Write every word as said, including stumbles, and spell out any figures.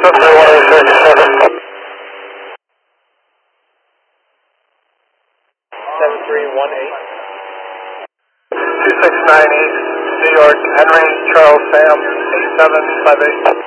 seven three one eight. two six nine eight, New York, Henry, Charles, Sam, eight seven five eight.